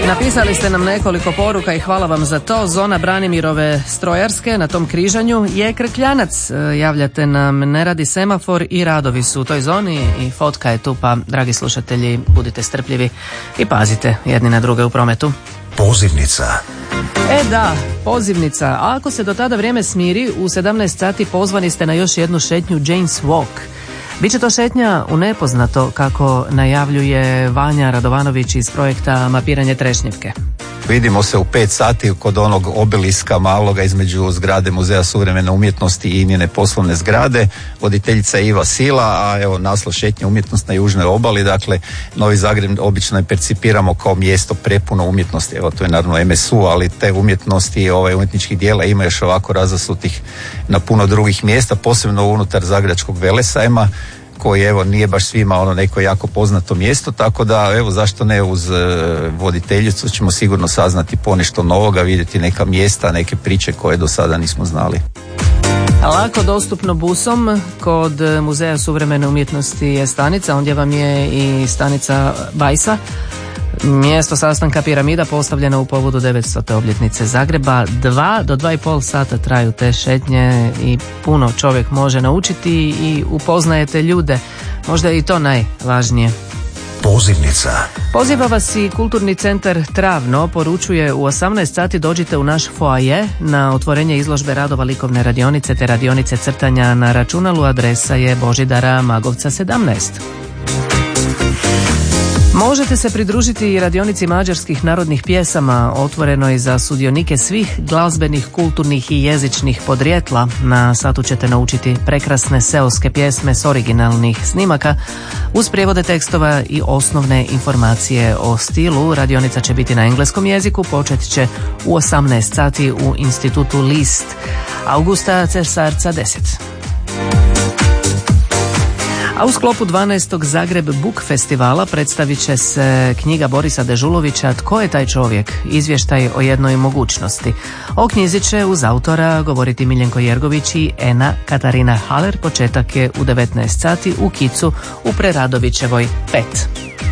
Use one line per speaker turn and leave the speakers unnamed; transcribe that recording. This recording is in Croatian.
Napisali ste nam nekoliko poruka i hvala vam za to. Zona Branimirove Strojarske na tom križanju je Krkljanac. Javljate nam, ne radi semafor i radovi su u toj zoni i fotka je tu, pa dragi slušatelji, budite strpljivi i pazite jedni na druge u prometu.
Pozivnica.
Da, pozivnica. A ako se do tada vrijeme smiri, u 17 sati pozvani ste na još jednu šetnju James Walk. Biće to šetnja u nepoznato, kako najavljuje Vanja Radovanović iz projekta Mapiranje Trešnjevke.
Vidimo se u 5 sati kod onog obeliska maloga između zgrade Muzeja suvremene umjetnosti i njene poslovne zgrade. Voditeljica je Iva Sila, a evo naslov šetnje umjetnost na južnoj obali. Dakle, Novi Zagreb obično je percipiramo kao mjesto prepuno umjetnosti. Evo, to je naravno MSU, ali te umjetnosti i umjetničkih dijela ima još ovako razasutih na puno drugih mjesta, posebno unutar Zagrebačkog velesajma, koji evo nije baš svima neko jako poznato mjesto, tako da evo zašto ne, uz voditeljicu ćemo sigurno saznati ponešto novoga, vidjeti neka mjesta, neke priče koje do sada nismo znali.
Lako dostupno busom kod Muzeja suvremene umjetnosti je stanica, ondje vam je i stanica Bajsa. Mjesto sastanka Piramida postavljeno u povodu 900. obljetnice Zagreba. 2 do 2,5 sata traju te šetnje i puno čovjek može naučiti i upoznajete ljude. Možda je i to najvažnije.
Pozivnica.
Poziva vas i Kulturni centar Travno, poručuje u 18 sati dođite u naš foaje na otvorenje izložbe radova likovne radionice te radionice crtanja na računalu. Adresa je Božidara Magovca 17. Možete se pridružiti i radionici mađarskih narodnih pjesama, otvorenoj za sudionike svih glazbenih, kulturnih i jezičnih podrijetla. Na satu ćete naučiti prekrasne seoske pjesme s originalnih snimaka uz prijevode tekstova i osnovne informacije o stilu. Radionica će biti na engleskom jeziku, počet će u 18 sati u Institutu List, Augusta Cesarca 10. A u sklopu 12. Zagreb Book festivala predstavit će se knjiga Borisa Dežulovića Tko je taj čovjek? Izvještaj o jednoj mogućnosti. O knjizi će uz autora govoriti Miljenko Jergović i Ena Katarina Haller. Početak je u 19 sati u Kicu u Preradovićevoj 5.